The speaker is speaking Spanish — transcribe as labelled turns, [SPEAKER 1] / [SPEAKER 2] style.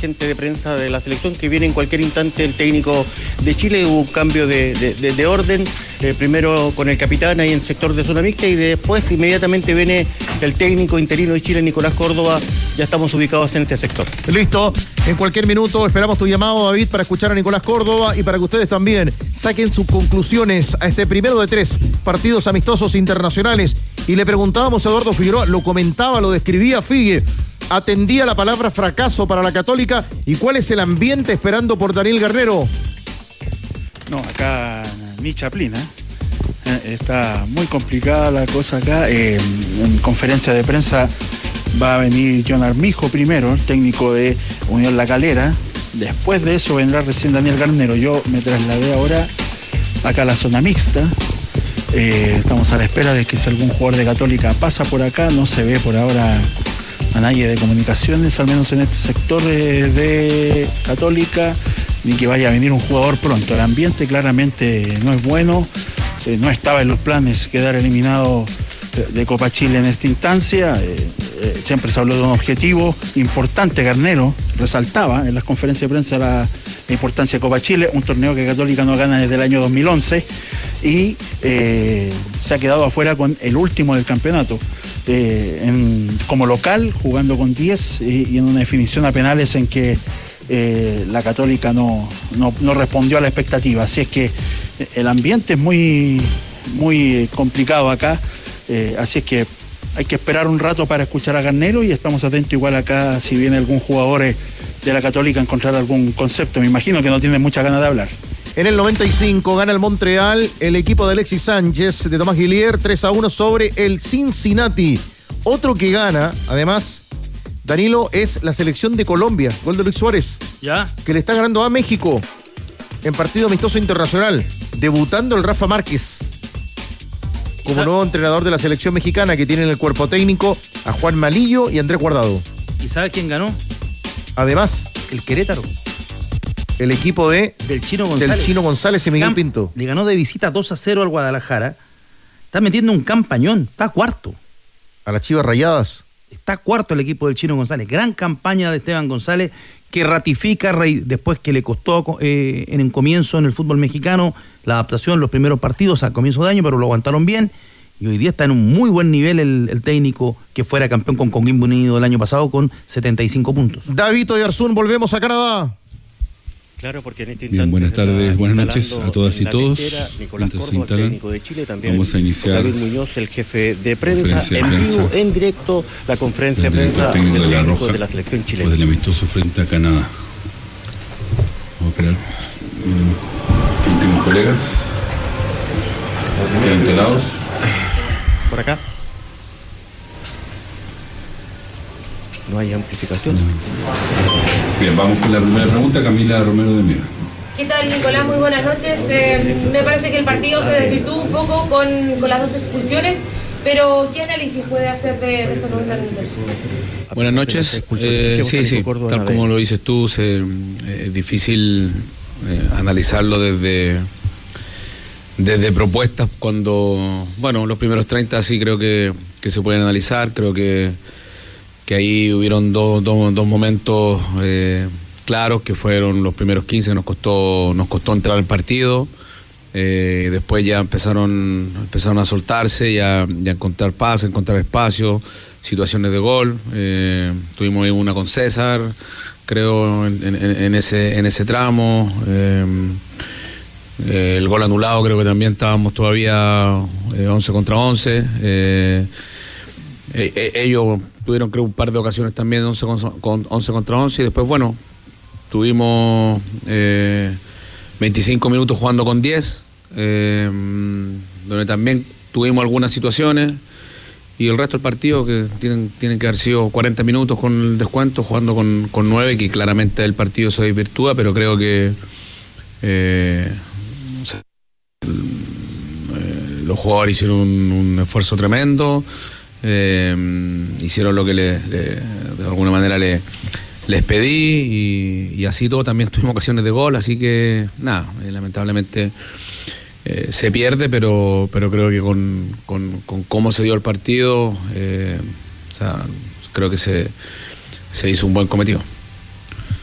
[SPEAKER 1] gente de prensa de la selección que viene en cualquier instante el técnico de Chile. Hubo un cambio de orden, primero con el capitán ahí en el sector de zona mixta y después inmediatamente viene el técnico interino de Chile, Nicolás Córdoba. Ya estamos ubicados en este sector.
[SPEAKER 2] Listo, en cualquier minuto esperamos tu llamado, David, para escuchar a Nicolás Córdoba y para que ustedes también saquen sus conclusiones a este primero de 3 partidos amistosos internacionales. Y le preguntábamos a Eduardo Figueroa, lo comentaba, lo describía Figue, atendía la palabra fracaso para la Católica. ¿Y cuál es el ambiente esperando por Daniel Garnero?
[SPEAKER 3] No, acá ni Chaplin, está muy complicada la cosa acá. En conferencia de prensa va a venir John Armijo primero, el técnico de Unión La Calera. Después de eso vendrá recién Daniel Garnero. Yo me trasladé ahora acá a la zona mixta. Estamos a la espera de que si algún jugador de Católica pasa por acá. No se ve por ahora a nadie de comunicaciones, al menos en este sector de Católica, ni que vaya a venir un jugador pronto. El ambiente claramente no es bueno. No estaba en los planes quedar eliminado de Copa Chile en esta instancia. Siempre se habló de un objetivo importante. Garnero resaltaba en las conferencias de prensa la importancia de Copa Chile, un torneo que Católica no gana desde el año 2011 y se ha quedado afuera con el último del campeonato. Como local, jugando con 10 y en una definición a penales en que la Católica no respondió a la expectativa. Así es que el ambiente es muy, muy complicado acá. Así es que hay que esperar un rato para escuchar a Garnero y estamos atentos igual acá si viene algún jugador de la Católica a encontrar algún concepto. Me imagino que no tiene mucha ganas de hablar.
[SPEAKER 2] En el 95 gana el Montreal el equipo de Alexis Sánchez, de Tomás Guillier, 3-1 sobre el Cincinnati. Otro que gana, además, Danilo, es la selección de Colombia, gol de Luis Suárez.
[SPEAKER 4] ¿Ya?
[SPEAKER 2] Que le está ganando a México en partido amistoso internacional, debutando el Rafa Márquez como nuevo entrenador de la selección mexicana, que tiene en el cuerpo técnico a Juan Malillo y Andrés Guardado.
[SPEAKER 4] ¿Y sabes quién ganó?
[SPEAKER 2] Además,
[SPEAKER 4] El Querétaro.
[SPEAKER 2] el equipo
[SPEAKER 4] Del Chino González.
[SPEAKER 2] Y Miguel Pinto.
[SPEAKER 4] Le ganó de visita 2-0 al Guadalajara. Está metiendo un campañón. Está cuarto.
[SPEAKER 2] A las Chivas Rayadas.
[SPEAKER 4] Está cuarto el equipo del Chino González. Gran campaña de Esteban González, que ratifica después que le costó en el comienzo en el fútbol mexicano la adaptación, los primeros partidos a comienzo de año, pero lo aguantaron bien. Y hoy día está en un muy buen nivel el técnico que fuera campeón con Coquimbo Unido el año pasado con 75 puntos.
[SPEAKER 2] David Oyarzún, volvemos a Canadá.
[SPEAKER 1] Claro, porque en este
[SPEAKER 5] bien, buenas tardes, buenas noches a todas y todos.
[SPEAKER 1] Nicolás Córdoba, el técnico de Chile, también
[SPEAKER 5] vamos a iniciar
[SPEAKER 1] David Muñoz, el jefe de prensa, en vivo, en directo, la conferencia de prensa
[SPEAKER 5] del técnico de la Roja,
[SPEAKER 1] de la selección chilena.
[SPEAKER 5] Del amistoso frente a Canadá. Vamos a esperar. Últimos colegas. ¿Están enterados?
[SPEAKER 1] Por acá. No hay amplificación.
[SPEAKER 5] Bien, vamos con la primera pregunta, Camila Romero de Mira.
[SPEAKER 6] ¿Qué tal, Nicolás? Muy buenas noches. Me parece que el partido se desvirtuó un poco con las 2 expulsiones, pero ¿qué análisis puede hacer de estos 90 minutos?
[SPEAKER 5] Buenas noches. Sí, tal como lo dices tú, es difícil analizarlo desde propuestas cuando, bueno, los primeros 30 sí creo que se pueden analizar. Creo que ahí hubieron dos momentos claros, que fueron los primeros 15 que nos costó entrar al partido. Después ya empezaron a soltarse y a encontrar paz, encontrar espacio, situaciones de gol. Tuvimos una con César, creo, en ese tramo. El gol anulado, creo que también estábamos todavía 11 contra 11. Ellos tuvieron, creo, un par de ocasiones también 11 contra 11, y después, bueno, tuvimos 25 minutos jugando con 10, donde también tuvimos algunas situaciones, y el resto del partido, que tienen que haber sido 40 minutos con el descuento, jugando con 9, que claramente el partido se desvirtúa, pero creo que los jugadores hicieron un esfuerzo tremendo. Hicieron lo que de alguna manera les pedí, y así todo. También tuvimos ocasiones de gol, así que nada, lamentablemente se pierde, pero creo que con cómo se dio el partido, creo que se hizo un buen cometido.